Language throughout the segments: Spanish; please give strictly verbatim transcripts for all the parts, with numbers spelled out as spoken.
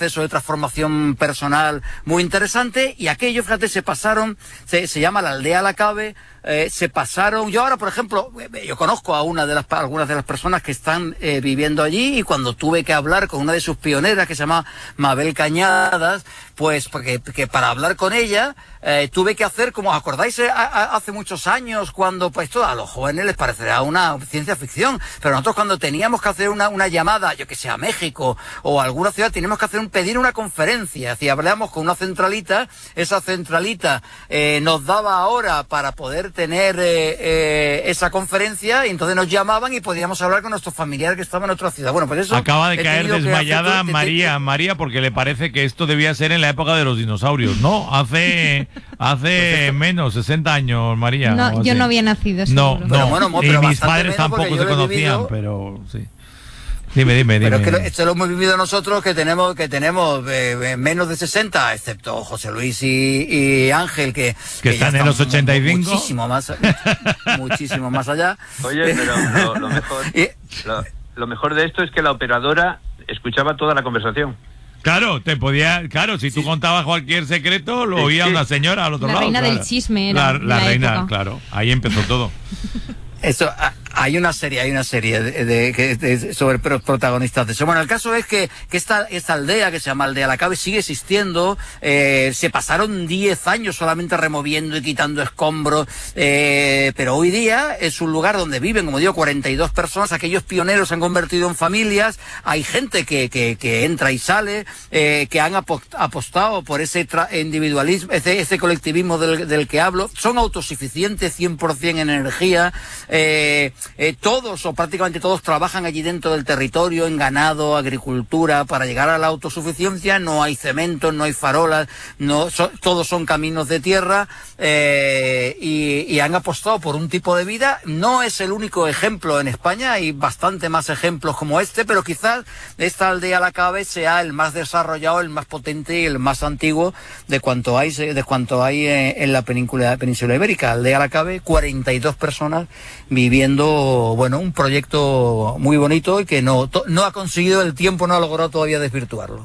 proceso de transformación personal muy interesante, y aquello, fíjate, se pasaron, se, se llama la aldea La Cabe, eh, se pasaron, yo ahora, por ejemplo, yo conozco a una de las, algunas de las personas que están eh, viviendo allí, y cuando tuve que hablar con una de sus pioneras, que se llama Mabel Cañadas, pues porque, que para hablar con ella, eh, tuve que hacer, como os acordáis, eh, a, a, hace muchos años, cuando, pues esto a los jóvenes les parecerá una ciencia ficción, pero nosotros cuando teníamos que hacer una, una llamada, yo que sé, a México o a alguna ciudad, teníamos que hacer un, pedir una conferencia, si hablamos con una centralita, esa centralita eh, nos daba hora para poder tener eh, eh, esa conferencia, y entonces nos llamaban y podíamos hablar con nuestros familiares que estaban en otra ciudad. Bueno, pues eso acaba de caer desmayada María, María, porque le parece que esto debía ser en la época de los dinosaurios, ¿no? Hace hace menos, sesenta años, María. No, yo no había nacido, no, seguro. no, pero bueno, y pero mis padres tampoco se conocían, vivido, pero sí. Dime, dime, dime. Pero es que lo, esto lo hemos vivido nosotros, que tenemos que tenemos eh, menos de sesenta, excepto José Luis y, y Ángel, que, que, que están en los ochenta y cinco. Muchísimo más, muchísimo más allá. Oye, pero lo, lo, mejor, lo, lo mejor de esto es que la operadora escuchaba toda la conversación. Claro, te podía, claro, si tú sí. contabas cualquier secreto, lo oía sí. una señora al otro la lado. La reina claro. del chisme era La, la, la reina, época. Claro, ahí empezó todo. Eso, hay una serie, hay una serie de, de, de, de, sobre protagonistas de eso. Bueno, el caso es que, que esta, esta aldea, que se llama Aldea La Cabe, sigue existiendo. Eh, se pasaron diez años solamente removiendo y quitando escombros, eh, pero hoy día es un lugar donde viven, como digo, cuarenta y dos personas. Aquellos pioneros se han convertido en familias. Hay gente que, que, que entra y sale, eh, que han apostado por ese individualismo, ese, ese colectivismo del, del que hablo. Son autosuficientes cien por ciento en energía. Eh, eh, todos o prácticamente todos trabajan allí dentro del territorio, en ganado, agricultura, para llegar a la autosuficiencia. No hay cemento, no hay farolas, no, so, todos son caminos de tierra, eh, y, y han apostado por un tipo de vida. No es el único ejemplo en España, hay bastante más ejemplos como este, pero quizás esta Aldea La Cabe sea el más desarrollado, el más potente y el más antiguo de cuanto hay, de cuanto hay en, en la península, península ibérica. Aldea La Cabe, cuarenta y dos personas viviendo, bueno, un proyecto muy bonito y que no, no ha conseguido, el tiempo no ha logrado todavía desvirtuarlo.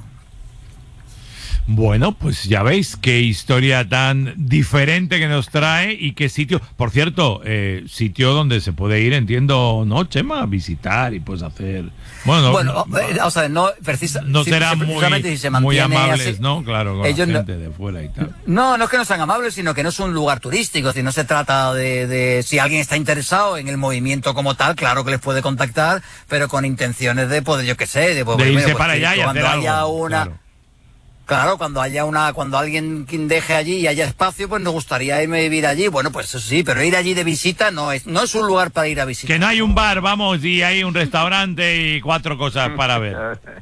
Bueno, pues ya veis qué historia tan diferente que nos trae y qué sitio. Por cierto, eh, sitio donde se puede ir, entiendo, ¿no, Chema? A visitar y pues hacer... Bueno, no, bueno no, eh, o sea, no, precisa, no si, serán si, muy, si se muy amables, así, ¿no? Claro, con ellos la gente no, de fuera y tal. No, no es que no sean amables, sino que no es un lugar turístico. Si no se trata de, de... Si alguien está interesado en el movimiento como tal, claro que les puede contactar, pero con intenciones de poder, yo qué sé, de, pues, de irse pues, para allá y cuando hacer haya algo, una... Claro. Claro, cuando haya una, cuando alguien deje allí y haya espacio, pues nos gustaría irme a vivir allí. Bueno, pues eso sí, pero ir allí de visita no es, no es un lugar para ir a visitar. Que no hay un bar, vamos, y hay un restaurante y cuatro cosas para ver.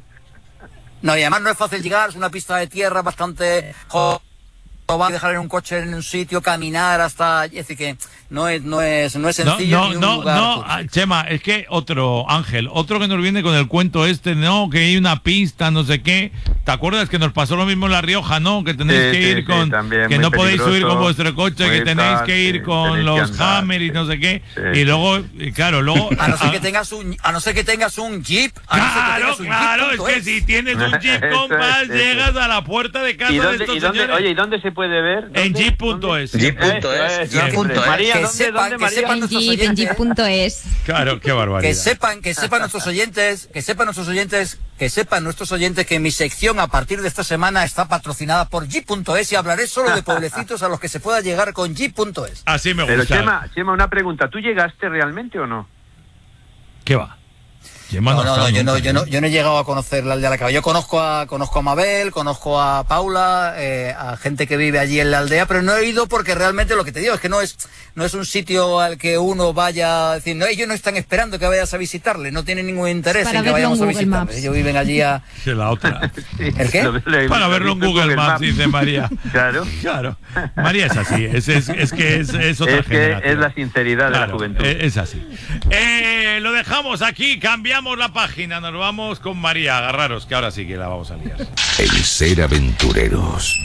No, y además no es fácil llegar, es una pista de tierra bastante joven. Va a dejar en un coche en un sitio, caminar hasta, es decir que no es no es no es sencillo. No, ni un no, lugar no, no, Chema, es que otro Ángel, otro que nos viene con el cuento este, no, que hay una pista, no sé qué. ¿Te acuerdas que nos pasó lo mismo en La Rioja, no? Que tenéis sí, que ir sí, con, sí, también, que no podéis subir con vuestro coche, que tenéis tal, que ir sí, con los que andar, Hammer y no sé qué. Sí, y luego, y claro, luego. A no ser que tengas un, a no ser que tengas un Jeep. A Claro, no ser que claro, jeep, es que si tienes un Jeep, compas, es, llegas a la puerta de casa ¿Y dónde, de estos y dónde, señores. Oye, ¿y dónde se puede ver? ¿Dónde? En jeep punto es. jeep punto es. María, que ¿dónde, sepan, dónde, que María? sepan En nuestros Jeep, en oyentes, Jeep punto es. Claro, qué barbaridad. que sepan, que sepan nuestros oyentes, que sepan nuestros oyentes, que sepan nuestros oyentes que mi sección a partir de esta semana está patrocinada por jeep punto es y hablaré solo de pueblecitos a los que se pueda llegar con jeep punto es. Así me gusta. Pero Chema, Chema, una pregunta, ¿tú llegaste realmente o no? ¿Qué va? No, no, no, yo no, yo no, yo no he llegado a conocer la aldea de La Cabe. Yo conozco a, conozco a Mabel, conozco a Paula, eh, a gente que vive allí en la aldea, pero no he ido porque realmente lo que te digo es que no es, no es un sitio al que uno vaya a decir, no, ellos no están esperando que vayas a visitarle, no tienen ningún interés Para en que vayamos a visitarle. Maps. Ellos viven allí a... Que la otra. Sí, ¿El qué? lo- lo- Para lo- verlo en lo- Google Maps, dice María. Claro. Claro. María es así, es, es, es que es, es otra Es que generación. es la sinceridad de la Claro, juventud. Es, es así. Eh, lo dejamos aquí, cambiamos la página, nos vamos con María. Agarraros, que ahora sí que la vamos a liar. El ser aventureros.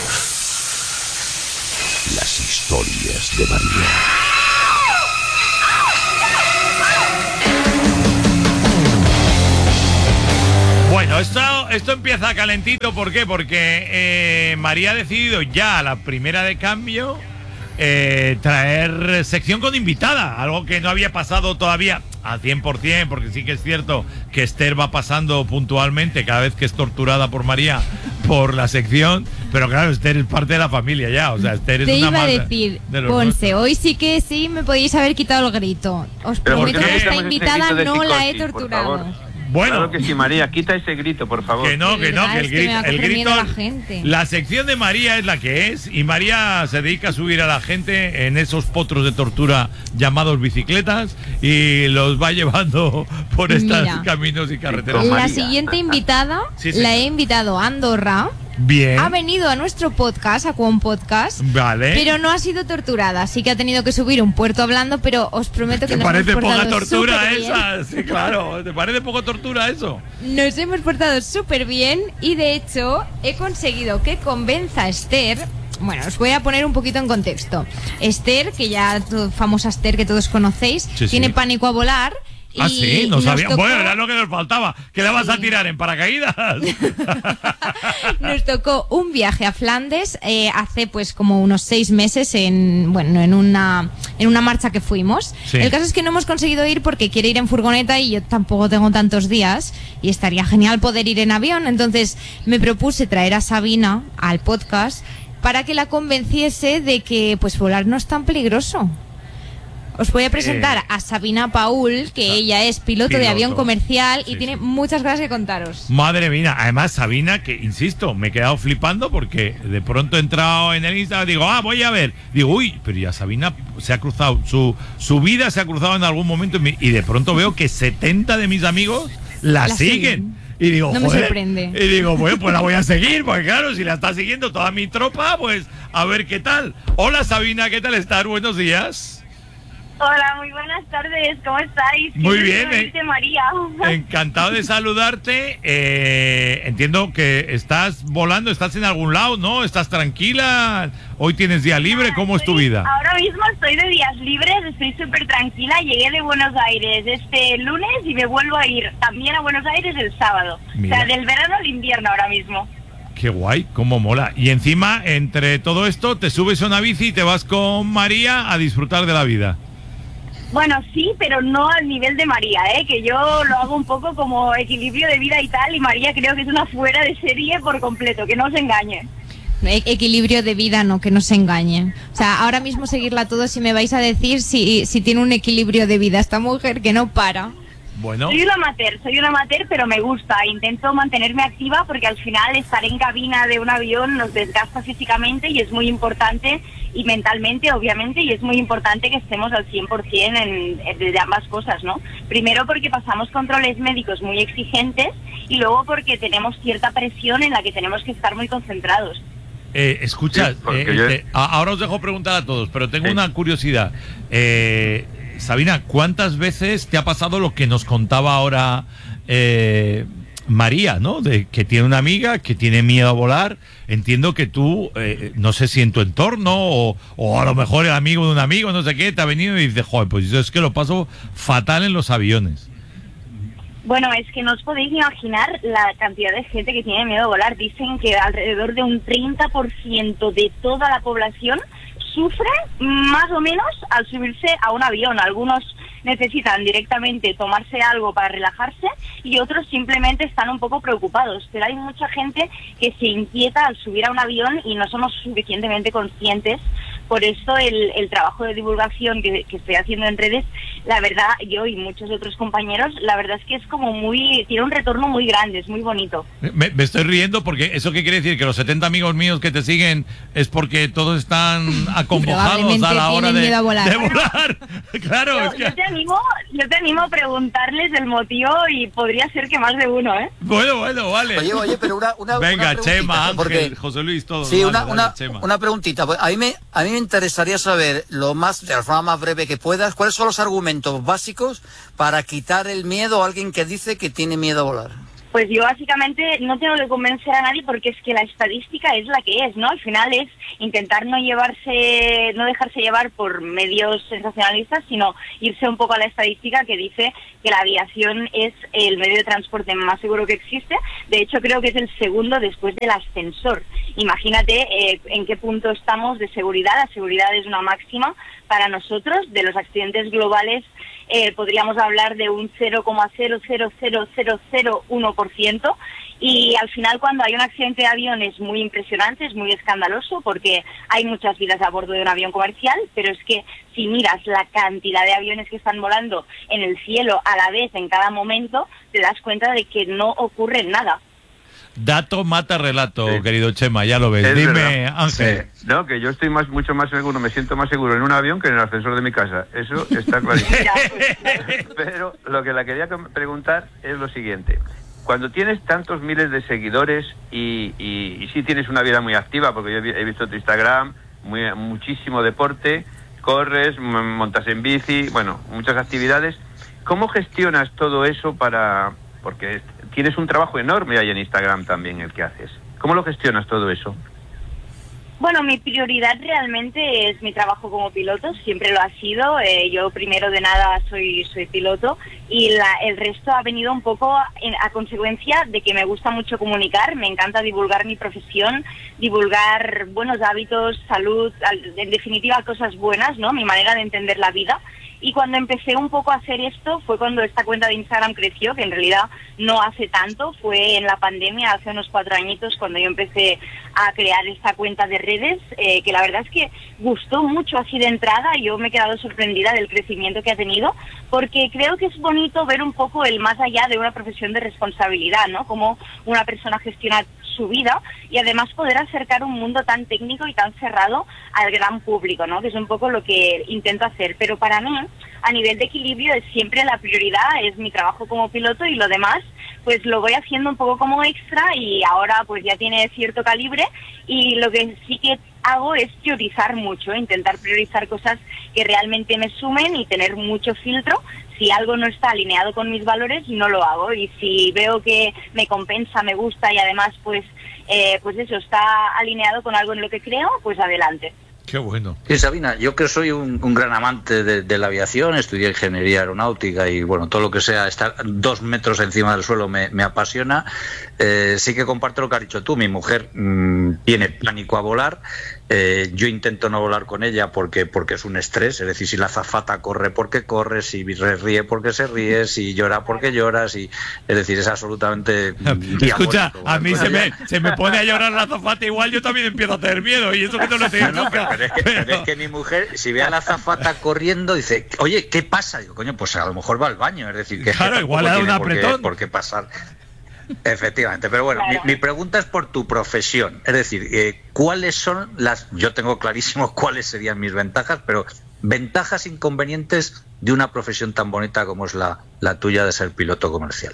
Las historias de María. Bueno, esto esto empieza calentito, ¿por qué? Porque eh, María ha decidido ya a la primera de cambio eh, traer sección con invitada, algo que no había pasado todavía al cien por ciento, porque sí que es cierto que Esther va pasando puntualmente cada vez que es torturada por María por la sección, pero claro, Esther es parte de la familia ya, o sea, Esther es Te una iba a más decir, de los Ponce, nuestros. hoy sí que sí me podéis haber quitado el grito. Os Pero ¿por prometo qué que no esta quitamos ese invitada grito de no la he psicosis, por torturado. favor? Bueno, Claro que sí, María, quita ese grito, por favor. que no, De que no, verdad, que el es que me grito, va a el coger grito, miedo la gente. la sección de María es la que es, y María se dedica a subir a la gente en esos potros de tortura llamados bicicletas y los va llevando por estos Mira. caminos y carreteras. Con La María. siguiente invitada Sí, la señor. he invitado a Andorra. Bien, Ha venido a nuestro podcast, a Cuon Podcast, vale. pero no ha sido torturada. Sí que ha tenido que subir un puerto hablando, pero os prometo que ¿Te nos parece hemos poca portado tortura superbién. esa? Sí, claro. ¿Te parece poco tortura eso? Nos hemos portado súper bien y de hecho he conseguido que convenza a Esther. Bueno, os voy a poner un poquito en contexto. Esther, que ya, to- famosa Esther que todos conocéis, Sí, sí. tiene pánico a volar. Ah, y sí, no nos sabía. tocó- Bueno, era lo que nos faltaba. ¿Que la vas a Sí. tirar en paracaídas? Nos tocó un viaje a Flandes eh, hace pues como unos seis meses en bueno en una en una marcha que fuimos. Sí. El caso es que no hemos conseguido ir porque quiere ir en furgoneta y yo tampoco tengo tantos días y estaría genial poder ir en avión. Entonces me propuse traer a Sabina al podcast para que la convenciese de que pues volar no es tan peligroso. Os voy a presentar Eh, a Sabina Paul, que Sa- ella es piloto, de piloto. avión comercial y Sí, tiene sí. muchas cosas que contaros. Madre mía, además Sabina, que insisto, me he quedado flipando porque de pronto he entrado en el Instagram y digo, ah, voy a ver. Digo, uy, pero ya Sabina se ha cruzado, su, su vida se ha cruzado en algún momento en mi- y de pronto veo que setenta de mis amigos la, La siguen. siguen. Y digo, No me joder. sorprende. Y digo, bueno, pues la voy a seguir, porque claro, si la está siguiendo toda mi tropa, pues a ver qué tal. Hola Sabina, ¿qué tal estás? Buenos días. Hola, muy buenas tardes, ¿cómo estáis? Qué Muy gusto bien, eh. oírte, María. Encantado de saludarte. Eh, entiendo que estás volando, estás en algún lado, ¿no? ¿Estás tranquila? ¿Hoy tienes día libre? ¿Cómo es tu Estoy- vida? Ahora mismo estoy de días libres, estoy súper tranquila. Llegué de Buenos Aires este lunes y me vuelvo a ir también a Buenos Aires el sábado. Mira. O sea, del verano al invierno ahora mismo. Qué guay, cómo mola. Y encima, entre todo esto, te subes a una bici y te vas con María a disfrutar de la vida. Bueno, sí, pero no al nivel de María, ¿eh? Que yo lo hago un poco como equilibrio de vida y tal, y María creo que es una fuera de serie por completo, que no os engañe. E- Equilibrio de vida, no, que no se engañe. O sea, ahora mismo seguirla todo si me vais a decir si, si tiene un equilibrio de vida esta mujer que no para. Bueno, Soy una amateur, soy una amateur, pero me gusta. Intento mantenerme activa porque al final estar en cabina de un avión nos desgasta físicamente y es muy importante, y mentalmente, obviamente, y es muy importante que estemos al cien por ciento en, en, de ambas cosas, ¿no? Primero porque pasamos controles médicos muy exigentes y luego porque tenemos cierta presión en la que tenemos que estar muy concentrados. eh, escucha, Sí, porque eh, yo- este, a- ahora os dejo preguntar a todos, pero tengo Sí. una curiosidad. Eh, Sabina, ¿cuántas veces te ha pasado lo que nos contaba ahora eh, María, ¿no? De que tiene una amiga que tiene miedo a volar. Entiendo que tú, eh, no sé si en tu entorno o, o a lo mejor el amigo de un amigo, no sé qué, te ha venido y dice, joder, pues yo es que lo paso fatal en los aviones. Bueno, es que no os podéis imaginar la cantidad de gente que tiene miedo a volar. Dicen que alrededor de un treinta por ciento de toda la población sufre más o menos al subirse a un avión. Algunos necesitan directamente tomarse algo para relajarse y otros simplemente están un poco preocupados. Pero hay mucha gente que se inquieta al subir a un avión y no somos suficientemente conscientes. Por eso el, el trabajo de divulgación que, que estoy haciendo en redes, la verdad, yo y muchos otros compañeros, la verdad es que es como muy, tiene un retorno muy grande, es muy bonito. Me, me estoy riendo porque eso qué quiere decir, que los setenta amigos míos que te siguen es porque todos están acongojados Probablemente a la hora tienen de, miedo a volar. de volar. Claro, Yo, es que... yo te animo, yo te animo a preguntarles el motivo y podría ser que más de uno, ¿eh? Bueno, bueno, vale. Oye, oye, pero una, una, Venga, una preguntita, Chema, Ángel, porque- José Luis, todos. Sí, dale, una, dale, una, Chema. una preguntita. Pues a mí me a mí me interesaría saber lo más de la forma más breve que puedas, cuáles son los argumentos básicos para quitar el miedo a alguien que dice que tiene miedo a volar. Pues yo básicamente no tengo que convencer a nadie porque es que la estadística es la que es, ¿no? Al final es intentar no llevarse, no dejarse llevar por medios sensacionalistas, sino irse un poco a la estadística que dice que la aviación es el medio de transporte más seguro que existe. De hecho, creo que es el segundo después del ascensor. Imagínate eh, en qué punto estamos de seguridad. La seguridad es una máxima para nosotros. De los accidentes globales eh, podríamos hablar de un cero coma cero cero cero cero cero uno por ciento, y al final cuando hay un accidente de avión es muy impresionante, es muy escandaloso porque hay muchas vidas a bordo de un avión comercial, pero es que si miras la cantidad de aviones que están volando en el cielo a la vez en cada momento, te das cuenta de que no ocurre nada. Dato mata relato, Sí. querido Chema, ya lo ves. Es Dime, verdad. Ángel. Sí. No, que yo estoy más, mucho más seguro, me siento más seguro en un avión que en el ascensor de mi casa. Eso está clarísimo. Ya, pues, Pero lo que la quería com- preguntar es lo siguiente. Cuando tienes tantos miles de seguidores y, y, y sí tienes una vida muy activa, porque yo he vi- he visto tu Instagram, muy, muchísimo deporte, corres, m- montas en bici, bueno, muchas actividades. ¿Cómo gestionas todo eso para...? Porque tienes un trabajo enorme ahí en Instagram también el que haces. ¿Cómo lo gestionas todo eso? Bueno, mi prioridad realmente es mi trabajo como piloto, siempre lo ha sido. Eh, yo primero de nada soy soy piloto y la, el resto ha venido un poco en, a consecuencia de que me gusta mucho comunicar, me encanta divulgar mi profesión, divulgar buenos hábitos, salud, al- en definitiva cosas buenas, ¿no? Mi manera de entender la vida. Y cuando empecé un poco a hacer esto fue cuando esta cuenta de Instagram creció, que en realidad no hace tanto, fue en la pandemia, hace unos cuatro añitos, cuando yo empecé a crear esta cuenta de redes, eh, que la verdad es que gustó mucho así de entrada. Yo me he quedado sorprendida del crecimiento que ha tenido, porque creo que es bonito ver un poco el más allá de una profesión de responsabilidad, ¿no? Cómo una persona gestiona su vida y además poder acercar un mundo tan técnico y tan cerrado al gran público, ¿no? Que es un poco lo que intento hacer. Pero para mí, a nivel de equilibrio, es siempre la prioridad, es mi trabajo como piloto, y lo demás pues lo voy haciendo un poco como extra, y ahora pues ya tiene cierto calibre, y lo que sí que hago es priorizar mucho, intentar priorizar cosas que realmente me sumen y tener mucho filtro. Si algo no está alineado con mis valores, no lo hago, y si veo que me compensa, me gusta y además pues eh, pues eso, está alineado con algo en lo que creo, pues adelante. Qué bueno. Sí, Sabina, yo que soy un, un gran amante de, de la aviación, estudié ingeniería aeronáutica y bueno, todo lo que sea estar dos metros encima del suelo me, me apasiona. Eh, sí que comparto lo que has dicho tú. Mi mujer mmm, tiene pánico a volar. Eh, yo intento no volar con ella porque porque es un estrés. Es decir, si la azafata corre porque corre, si se ríe porque se ríe, si llora porque llora, si, es decir, es absolutamente Escucha, diabólico. a mí se me, se me pone a llorar la azafata, igual yo también empiezo a tener miedo, y eso que no lo tengo No, no, nunca. pero, es que, pero es que mi mujer, si ve a la azafata corriendo, dice, oye, ¿qué pasa? Digo, coño, pues a lo mejor va al baño. Es decir, que Claro, que igual tampoco le da tiene un por qué- apretón. por qué pasar. Efectivamente, pero bueno, Claro. mi, mi pregunta es por tu profesión. Es decir, eh, ¿cuáles son las...? Yo tengo clarísimo cuáles serían mis ventajas, pero ventajas, inconvenientes de una profesión tan bonita como es la, la tuya de ser piloto comercial.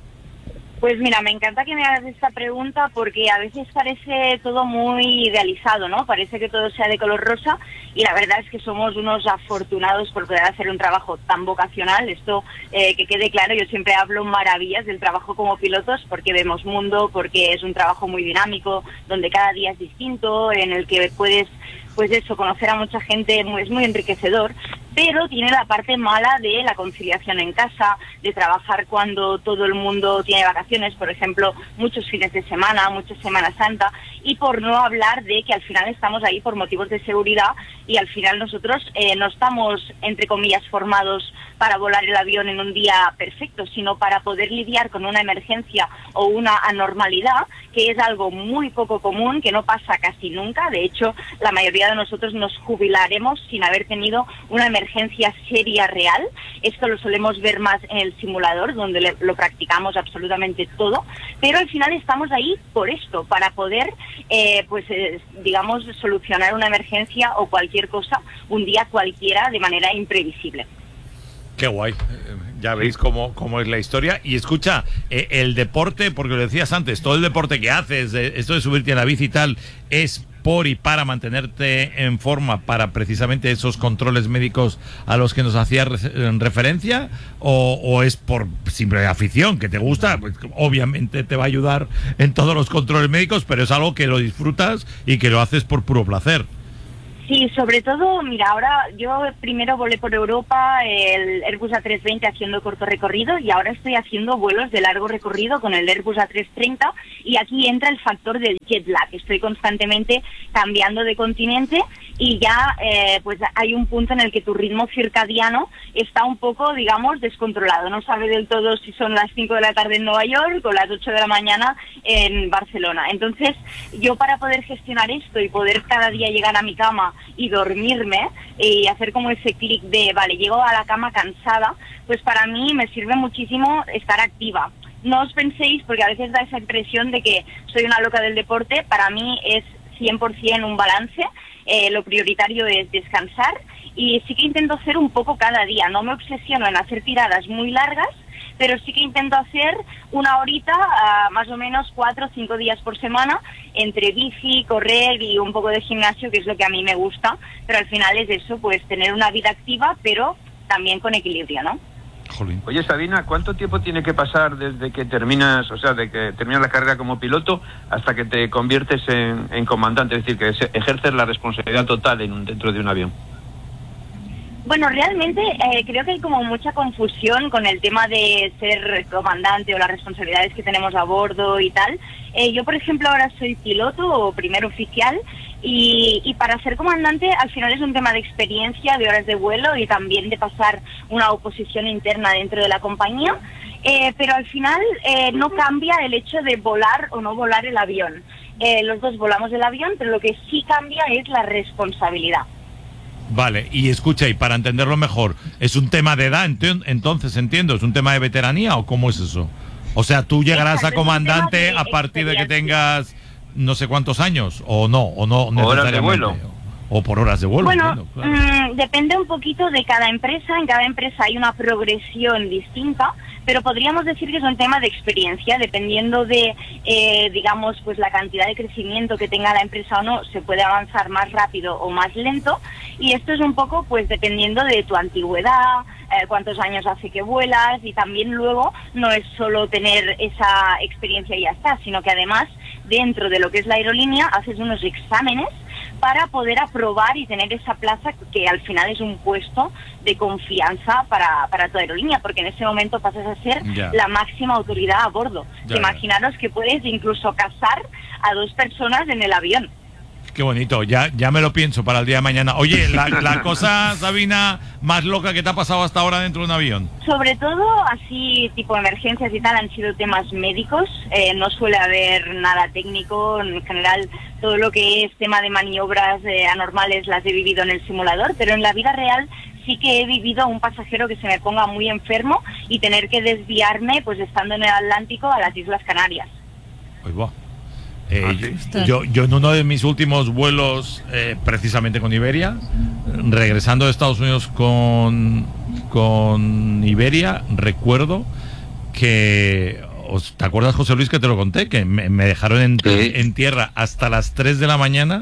Pues mira, me encanta que me hagas esta pregunta porque a veces parece todo muy idealizado, ¿no? Parece que todo sea de color rosa, y la verdad es que somos unos afortunados por poder hacer un trabajo tan vocacional. Esto, eh, que quede claro, yo siempre hablo maravillas del trabajo como pilotos porque vemos mundo, porque es un trabajo muy dinámico, donde cada día es distinto, en el que puedes, pues eso, conocer a mucha gente, es muy enriquecedor, pero tiene la parte mala de la conciliación en casa, de trabajar cuando todo el mundo tiene vacaciones, por ejemplo, muchos fines de semana, mucha Semana Santa, y por no hablar de que al final estamos ahí por motivos de seguridad, y al final nosotros eh, no estamos, entre comillas, formados para volar el avión en un día perfecto, sino para poder lidiar con una emergencia o una anormalidad, que es algo muy poco común, que no pasa casi nunca. De hecho, la mayoría de nosotros nos jubilaremos sin haber tenido una emergencia seria real. Esto lo solemos ver más en el simulador, donde le, lo practicamos absolutamente todo, pero al final estamos ahí por esto, para poder, eh, pues eh, digamos, solucionar una emergencia o cualquier cosa, un día cualquiera, de manera imprevisible. Qué guay. Eh, Ya veis cómo, cómo es la historia. Y escucha, eh, el deporte, porque lo decías antes, todo el deporte que haces, eh, esto de subirte a la bici y tal, ¿es por y para mantenerte en forma para precisamente esos controles médicos a los que nos hacías re referencia, o, o es por simple afición que te gusta? Pues obviamente te va a ayudar en todos los controles médicos, pero es algo que lo disfrutas y que lo haces por puro placer. Sí, sobre todo, mira, ahora yo primero volé por Europa el Airbus A trescientos veinte haciendo corto recorrido y ahora estoy haciendo vuelos de largo recorrido con el Airbus A trescientos treinta y aquí entra el factor del jet lag. Estoy constantemente cambiando de continente y ya eh, pues hay un punto en el que tu ritmo circadiano está un poco, digamos, descontrolado. No sabe del todo si son las cinco de la tarde en Nueva York o las ocho de la mañana en Barcelona. Entonces, yo para poder gestionar esto y poder cada día llegar a mi cama y dormirme y hacer como ese clic de, vale, llego a la cama cansada, pues para mí me sirve muchísimo estar activa. No os penséis, porque a veces da esa impresión de que soy una loca del deporte. Para mí es cien por cien un balance. Eh, lo prioritario es descansar y sí que intento hacer un poco cada día. No me obsesiono en hacer tiradas muy largas, pero sí que intento hacer una horita, uh, más o menos cuatro o cinco días por semana, entre bici, correr y un poco de gimnasio, que es lo que a mí me gusta, pero al final es eso, pues tener una vida activa, pero también con equilibrio, ¿no? Jolín. Oye, Sabina, ¿cuánto tiempo tiene que pasar desde que terminas, o sea, de que terminas la carrera como piloto hasta que te conviertes en, en comandante? Es decir, que ejerces la responsabilidad total en un, dentro de un avión. Bueno, realmente eh, creo que hay como mucha confusión con el tema de ser comandante o las responsabilidades que tenemos a bordo y tal. Eh, yo, por ejemplo, ahora soy piloto o primer oficial y, y para ser comandante al final es un tema de experiencia, de horas de vuelo y también de pasar una oposición interna dentro de la compañía. Eh, pero al final eh, no cambia el hecho de volar o no volar el avión. Eh, los dos volamos el avión, pero lo que sí cambia es la responsabilidad. Vale, y escucha, y para entenderlo mejor, ¿es un tema de edad entonces, entiendo? ¿Es un tema de veteranía o cómo es eso? O sea, tú llegarás Exacto, a comandante de a partir de que tengas no sé cuántos años, o no, o no necesariamente. Horas de vuelo. O por horas de vuelo. Bueno, entiendo, claro. mmm, depende un poquito de cada empresa. En cada empresa hay una progresión distinta, pero podríamos decir que es un tema de experiencia. Dependiendo de, eh, digamos, pues la cantidad de crecimiento que tenga la empresa o no, se puede avanzar más rápido o más lento. Y esto es un poco, pues, dependiendo de tu antigüedad, eh, cuántos años hace que vuelas, y también luego no es solo tener esa experiencia y ya está, sino que además, dentro de lo que es la aerolínea, haces unos exámenes para poder aprobar y tener esa plaza que al final es un puesto de confianza para, para tu aerolínea, porque en ese momento pasas a ser ya. la máxima autoridad a bordo. Ya, Imaginaros que puedes incluso casar a dos personas en el avión. Qué bonito, ya, ya me lo pienso para el día de mañana. Oye, la, la cosa, Sabina, más loca que te ha pasado hasta ahora dentro de un avión. Sobre todo, así, tipo emergencias y tal, han sido temas médicos. Eh, no suele haber nada técnico. En general, todo lo que es tema de maniobras eh, anormales las he vivido en el simulador, pero en la vida real sí que he vivido a un pasajero que se me ponga muy enfermo y tener que desviarme, pues estando en el Atlántico, a las Islas Canarias. Pues va. Eh, Ah, ¿sí? yo, yo en uno de mis últimos vuelos, eh, precisamente con Iberia, regresando de Estados Unidos con, con Iberia, recuerdo que, ¿te acuerdas, José Luis, que te lo conté? Que me, me dejaron en, Sí. en tierra hasta las tres de la mañana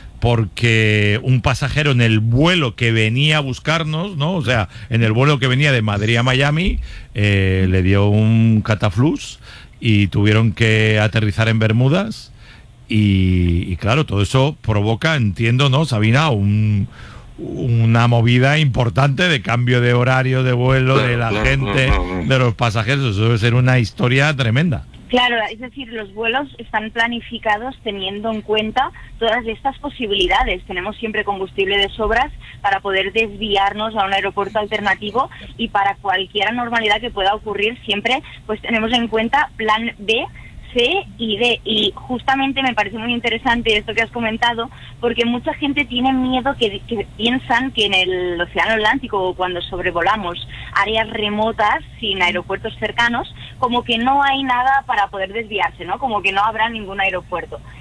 porque un pasajero en el vuelo que venía a buscarnos, ¿no? O sea, en el vuelo que venía de Madrid a Miami, eh, le dio un cataflux y tuvieron que aterrizar en Bermudas. Y, y claro, todo eso provoca, entiendo, ¿no, Sabina? Un, una movida importante de cambio de horario de vuelo, Claro, de la claro, gente, claro, claro. de los pasajeros. Eso debe ser una historia tremenda. Claro, es decir, los vuelos están planificados teniendo en cuenta todas estas posibilidades. Tenemos siempre combustible de sobras para poder desviarnos a un aeropuerto alternativo, y para cualquier anormalidad que pueda ocurrir siempre pues tenemos en cuenta plan B, C y D. Y justamente me parece muy interesante esto que has comentado, porque mucha gente tiene miedo, que, que piensan que en el Océano Atlántico o cuando sobrevolamos áreas remotas sin aeropuertos cercanos, como que no hay nada para poder desviarse, ¿no? Como que no habrá ningún aeropuerto.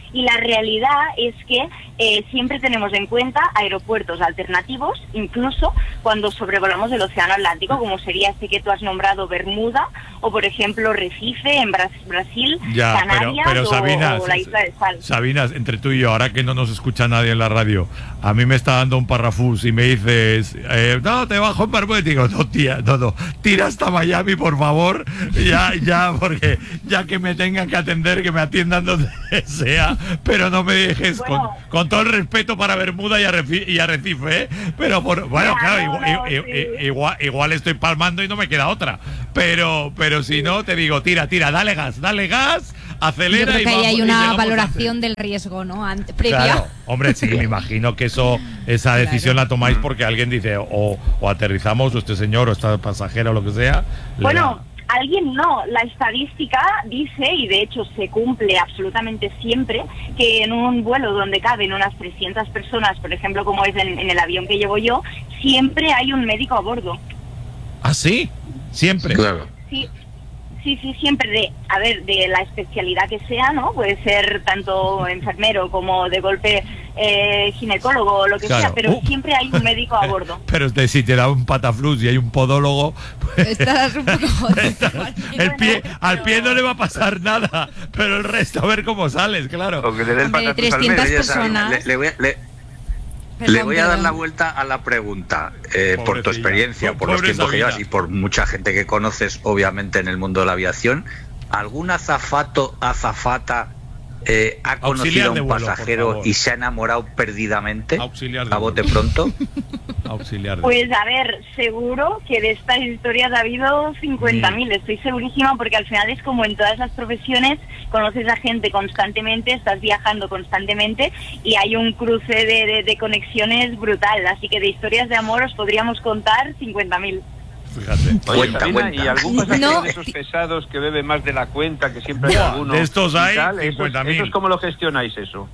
Y la realidad es que eh, siempre tenemos en cuenta aeropuertos alternativos, incluso cuando sobrevolamos el Océano Atlántico, como sería este que tú has nombrado, Bermuda, o por ejemplo Recife, en Bra Brasil, ya, Canarias, pero, pero, Sabina, o, o la Isla de Sal. Sabina, entre tú y yo, ahora que no nos escucha nadie en la radio, a mí me está dando un parrafús y me dices, eh, no, te bajo en Bermuda, y digo, no, tía, no, no, tira hasta Miami, por favor, ya, ya, porque ya que me tengan que atender, que me atiendan donde sea, pero no me dejes, bueno, con, con todo el respeto para Bermuda y Arrecife, y Arrecife ¿eh? Pero por, bueno, claro, igual, no, igual, sí. igual, igual estoy palmando y no me queda otra, pero, pero si no, te digo, tira, tira, dale gas, dale gas, acelera. Yo creo que y ahí vamos, hay y una llegamos valoración antes. del riesgo, ¿no? Ante, previa. Claro, hombre, sí, me imagino que eso, esa decisión Claro. la tomáis porque alguien dice, o, o aterrizamos, o este señor, o esta pasajera, o lo que sea. le Bueno, da- alguien no. La estadística dice, y de hecho se cumple absolutamente siempre, que en un vuelo donde caben unas trescientas personas, por ejemplo, como es en, en el avión que llevo yo, siempre hay un médico a bordo. ¿Ah, sí? Siempre. Claro. Sí, sí, sí, siempre de, a ver, de la especialidad que sea, ¿no? Puede ser tanto enfermero como de golpe eh, ginecólogo o lo que Claro. sea, pero Uh. siempre hay un médico a bordo. Pero de, si te da un pataflus y hay un podólogo, pues, Estás un poco jodido. el pie, Bueno, al pie pero- no le va a pasar nada, pero el resto a ver cómo sales, claro. O que le den Hombre, patatús al trescientas medio. Oye, Sabina, personas. le, le voy a, le- Perdón, le voy a dar perdón. la vuelta a la pregunta, eh, por tu Pobrecilla. experiencia, por los Pobre tiempos que Sabina. llevas y por mucha gente que conoces, obviamente, en el mundo de la aviación. ¿Algún azafato, azafata eh, ha Auxiliar conocido a de un vuelo, por pasajero favor. y se ha enamorado perdidamente? Auxiliar de A bote vuelo. pronto. Auxiliar. de- Pues a ver, seguro que de estas historias ha habido cincuenta mil, estoy segurísima, porque al final es como en todas las profesiones, conoces a gente constantemente, estás viajando constantemente y hay un cruce de, de, de conexiones brutal, así que de historias de amor os podríamos contar cincuenta mil. Fíjate. Oye, Cuenta, Sabina, cuenta. ¿y algún pasajero No, de esos ti- pesados que bebe más de la cuenta, que siempre hay Buah, alguno? de estos y hay tal? ¿Esos- cincuenta mil. ¿Esos cómo lo gestionáis eso?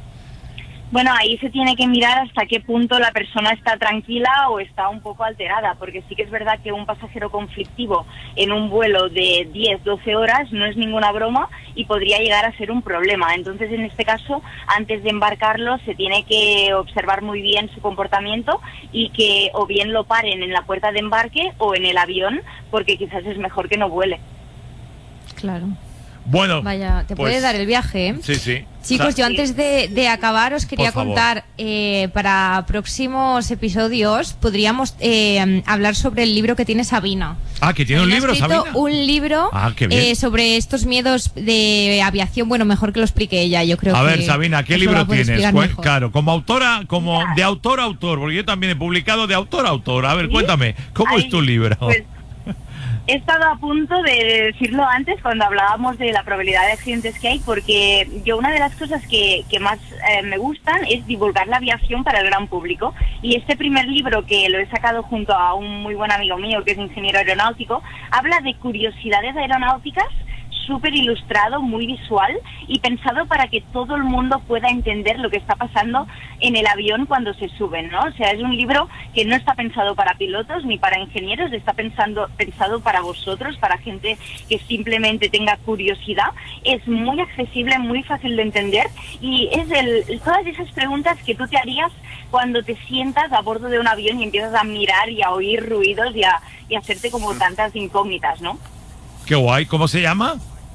Bueno, ahí se tiene que mirar hasta qué punto la persona está tranquila o está un poco alterada, porque sí que es verdad que un pasajero conflictivo en un vuelo de diez, doce horas no es ninguna broma y podría llegar a ser un problema. Entonces, en este caso, antes de embarcarlo, se tiene que observar muy bien su comportamiento y que o bien lo paren en la puerta de embarque o en el avión, porque quizás es mejor que no vuele. Claro. Bueno, Vaya, te pues, puede dar el viaje, ¿eh? Sí, sí. Chicos, Sa- yo antes de, de acabar os quería Por favor. contar, eh, para próximos episodios podríamos eh, hablar sobre el libro que tiene Sabina. Ah, que tiene un Sabina ha libro, escrito Sabina. un libro Ah, qué bien. eh, sobre estos miedos de aviación. Bueno, mejor que lo explique ella, yo creo A que ver, Sabina, ¿qué eso lo libro puede tienes? explicar Cuen- mejor. Claro, como autora, como de autor a autor, porque yo también he publicado de autor a autor. A ver, ¿Sí? cuéntame, ¿cómo Ay, es tu libro? Pues, he estado a punto de decirlo antes cuando hablábamos de la probabilidad de accidentes que hay, porque yo una de las cosas que, que más eh, me gustan es divulgar la aviación para el gran público. Y este primer libro, que lo he sacado junto a un muy buen amigo mío que es ingeniero aeronáutico, habla de curiosidades aeronáuticas, súper ilustrado, muy visual y pensado para que todo el mundo pueda entender lo que está pasando en el avión cuando se suben, ¿no? O sea, es un libro que no está pensado para pilotos ni para ingenieros, está pensando, pensado para vosotros, para gente que simplemente tenga curiosidad. Es muy accesible, muy fácil de entender y es el, todas esas preguntas que tú te harías cuando te sientas a bordo de un avión y empiezas a mirar y a oír ruidos y a, y a hacerte como tantas incógnitas, ¿no? Qué guay, ¿cómo se llama?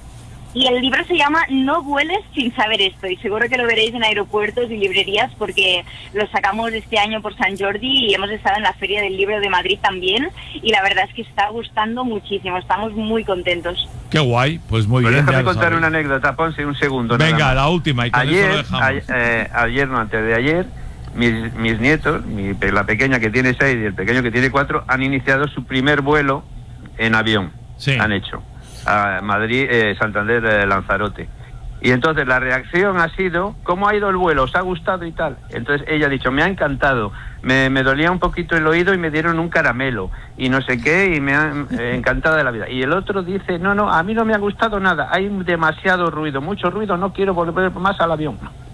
Y el libro se llama No vueles sin saber esto, y seguro que lo veréis en aeropuertos y librerías porque lo sacamos este año por San Jordi y hemos estado en la Feria del Libro de Madrid también, y la verdad es que está gustando muchísimo, estamos muy contentos. Qué guay, pues muy Pues bien. déjame ya lo contar sabéis. una anécdota, Ponce, un segundo. nada Venga, más. la última, y con eso lo Ayer, dejamos. a- eh, ayer, no, antes de ayer, mis, mis nietos, mi, pe- la pequeña que tiene seis y el pequeño que tiene cuatro, han iniciado su primer vuelo en avión. Sí. Han hecho. A Madrid, eh, Santander, eh, Lanzarote. Y entonces la reacción ha sido, ¿cómo ha ido el vuelo? ¿Os ha gustado y tal? Entonces ella ha dicho, me ha encantado, me, me dolía un poquito el oído y me dieron un caramelo y no sé qué y me ha eh, encantado de la vida. Y el otro dice, no, no, a mí no me ha gustado nada, hay demasiado ruido, mucho ruido, no quiero volver más al avión.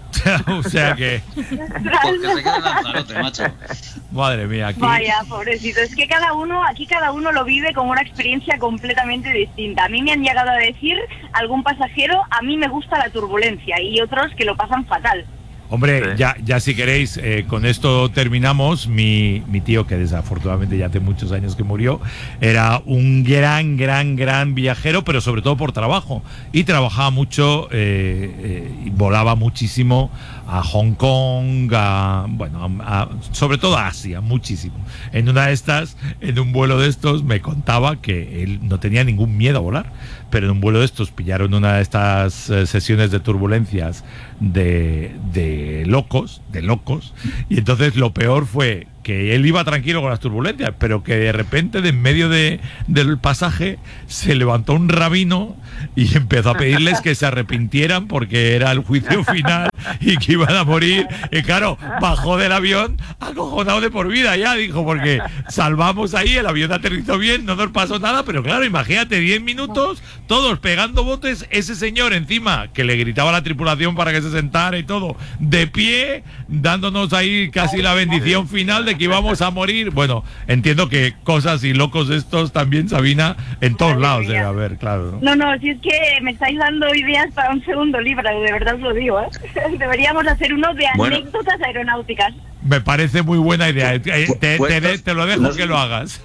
O sea que... Porque se queda en Lanzarote, macho. Madre mía, aquí... Vaya, pobrecito. Es que cada uno, aquí cada uno lo vive con una experiencia completamente distinta. A mí me han llegado a decir, algún pasajero, a mí me gusta la turbulencia, y otros que lo pasan fatal. Hombre, Sí. ya, ya si queréis, eh, con esto terminamos. Mi, mi tío, que desafortunadamente ya hace muchos años que murió, era un gran, gran, gran viajero, pero sobre todo por trabajo. Y trabajaba mucho, eh, eh, y volaba muchísimo a Hong Kong, a, bueno, a- a- sobre todo a Asia, muchísimo. En una de estas, en un vuelo de estos, me contaba que él no tenía ningún miedo a volar, pero en un vuelo de estos pillaron una de estas eh, sesiones de turbulencias de, de locos, de locos, y entonces lo peor fue que él iba tranquilo con las turbulencias, pero que de repente de en medio de, del pasaje se levantó un rabino y empezó a pedirles que se arrepintieran porque era el juicio final y que iban a morir. Y claro, bajó del avión acojonado de por vida ya, dijo, porque salvamos ahí, el avión aterrizó bien, no nos pasó nada, pero claro, imagínate, diez minutos, todos pegando botes, ese señor encima, que le gritaba a la tripulación para que se sentara y todo, de pie, dándonos ahí casi la bendición final de que íbamos a morir. Bueno, entiendo que cosas y locos estos también, Sabina, en todos Madre lados mía. debe haber, claro, ¿no? No, no, si es que me estáis dando ideas para un segundo libro, de verdad os lo digo, ¿eh? Deberíamos hacer uno de Bueno. anécdotas aeronáuticas. Me parece muy buena idea. Eh, Te, te- Pues, te- te lo dejo no- que lo hagas.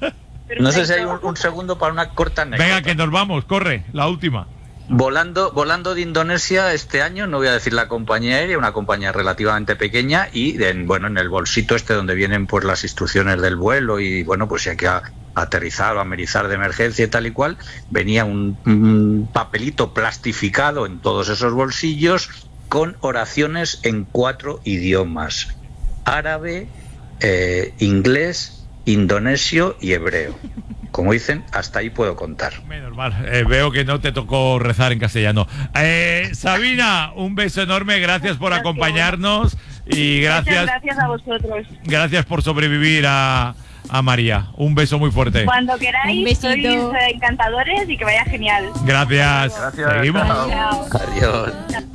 No sé si hay Perfecto. un, un segundo para una corta anécdota. Venga, que nos vamos, corre, la última. Volando, volando de Indonesia este año, no voy a decir la compañía aérea, una compañía relativamente pequeña, y en, bueno, en el bolsito este donde vienen pues las instrucciones del vuelo y bueno, pues si hay que a- aterrizar o amerizar de emergencia y tal y cual, venía un, un papelito plastificado en todos esos bolsillos con oraciones en cuatro idiomas: árabe, eh, inglés, indonesio y hebreo. Como dicen, hasta ahí puedo contar. Menos mal, eh, veo que no te tocó rezar en castellano. Eh, Sabina, un beso enorme, gracias por Gracias. acompañarnos y Muchas gracias, gracias a vosotros. gracias por sobrevivir a, a María. Un beso muy fuerte. Cuando queráis, Un besito. sois eh, encantadores y que vaya genial. Gracias. Gracias. Seguimos. Chao. Chao. Adiós.